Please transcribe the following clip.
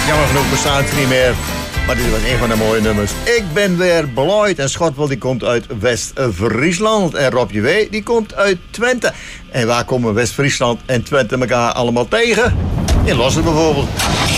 Jammer genoeg bestaat het niet meer. Maar dit was een van de mooie nummers. Ik ben weer Bloyd. En Schotwel die komt uit West-Friesland. En Robje W. die komt uit Twente. En waar komen West-Friesland en Twente elkaar allemaal tegen? In Lossen bijvoorbeeld.